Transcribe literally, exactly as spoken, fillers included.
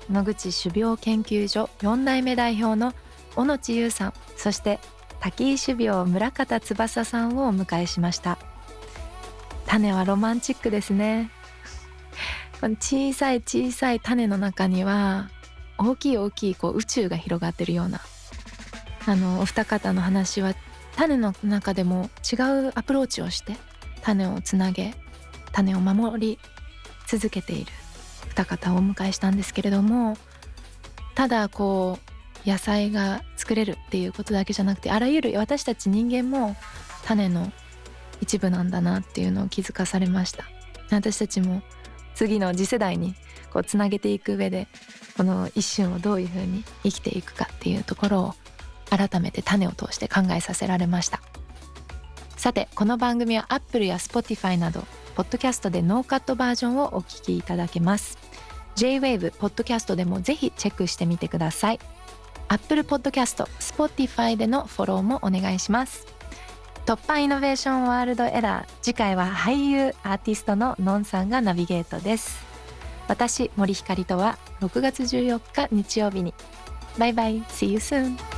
野口種苗研究所よん代目代表の小野千優さん、そして滝井種苗村方翼さんをお迎えしました。種はロマンチックですね。この小さい小さい種の中には大きい大きいこう宇宙が広がってるような、あのお二方の話は種の中でも違うアプローチをして種をつなげ、種を守り続けている二方をお迎えしたんですけれども、ただこう野菜が作れるっていうことだけじゃなくて、あらゆる私たち人間も種の一部なんだなっていうのを気づかされました。私たちも次の次世代にこうつなげていく上で、この一瞬をどういうふうに生きていくかっていうところを改めて種を通して考えさせられました。さて、この番組は Apple や Spotify などポッドキャストでノーカットバージョンをお聞きいただけます。 J-Wave ポッドキャストでもぜひチェックしてみてください。 Apple Podcast、Spotify でのフォローもお願いします。突破イノベーションワールドエラー、次回は俳優アーティストののんさんがナビゲートです。私森ひかりとはろくがつじゅうよっか日曜日に。バイバイ、See you soon。